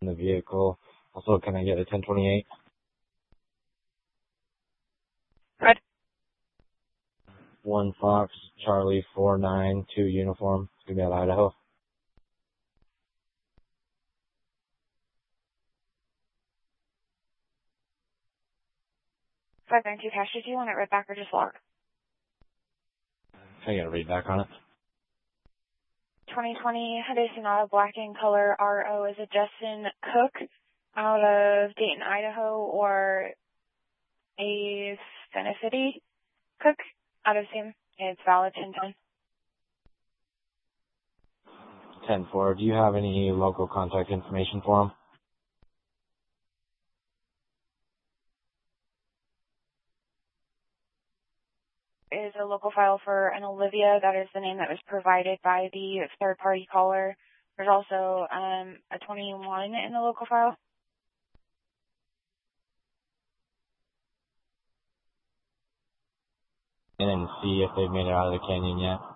in the vehicle. Also, can I get a 1028? Good. 1 Fox Charlie 492 uniform. It's gonna be out of Idaho. 592 cash. Do you want it read back or just log? Can I get a read back on it? 2020 Hyundai Sonata black in color RO. Is it Justin Cook out of Dayton, Idaho, or a Finicity Cook out of same? It's valid 1010. 10-4. Do you have any local contact information for him? Is a local file for an Olivia. That is the name that was provided by the third-party caller. There's also a 21 in the local file. And see if they've made it out of the canyon yet.